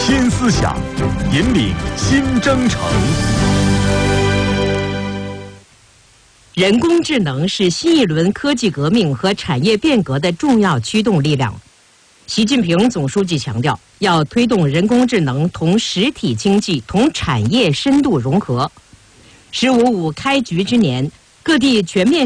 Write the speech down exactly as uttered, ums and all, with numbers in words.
新思想，引领新征程。 人工智能是新一轮科技革命和产业变革的重要驱动力量。习近平总书记强调，要推动人工智能同实体经济、同产业深度融合。“十五五”开局之年，各地全面